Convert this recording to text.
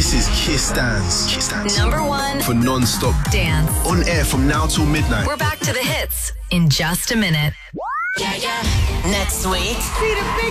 This is Kiss Dance. Kiss Dance. Number one For non-stop dance. on air from now till midnight. We're back to the hits in just a minute. Next week.